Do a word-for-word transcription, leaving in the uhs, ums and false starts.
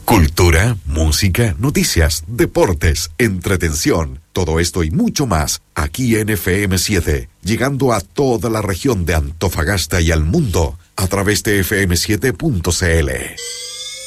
Cultura, música, noticias, deportes, entretención, todo esto y mucho más aquí en F M siete, llegando a toda la región de Antofagasta y al mundo a través de F M siete punto C L.